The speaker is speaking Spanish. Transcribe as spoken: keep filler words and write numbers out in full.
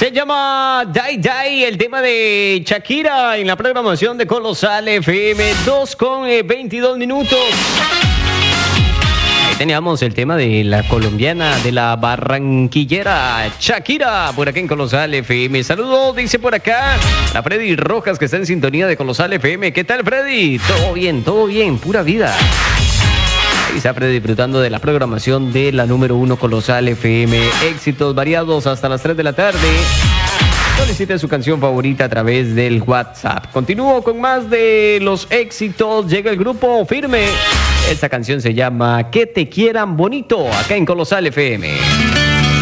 Se llama Dai Dai, el tema de Shakira en la programación de Colosal F M, dos con veintidós minutos. Ahí teníamos el tema de la colombiana, de la barranquillera Shakira, por acá en Colosal F M. Saludos, dice por acá a Freddy Rojas, que está en sintonía de Colosal F M. ¿Qué tal, Freddy? Todo bien, todo bien, pura vida. Ahí está Freddy disfrutando de la programación de la número uno Colosal F M. Éxitos variados hasta las tres de la tarde. Solicite su canción favorita a través del WhatsApp. Continúo con más de los éxitos. Llega el grupo Firme. Esta canción se llama Que te quieran bonito, acá en Colosal F M.